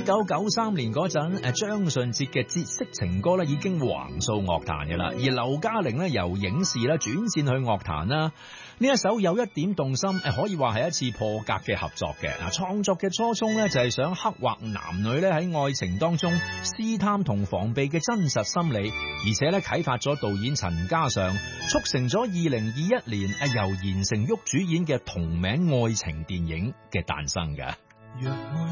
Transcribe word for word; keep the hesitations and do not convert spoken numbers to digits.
九九三年嗰陣，誒張信哲嘅節色情歌咧已經橫掃樂壇嘅啦，而劉嘉玲咧由影視咧轉戰去樂壇啦。呢一首有一點動心，誒可以話係一次破格嘅合作嘅。嗱，創作嘅初衷咧就係想刻畫男女咧喺愛情當中試探同防備嘅真實心理，而且咧啟發咗導演陳嘉上，促成咗二零二一年誒由言承旭主演嘅同名愛情電影嘅誕生嘅。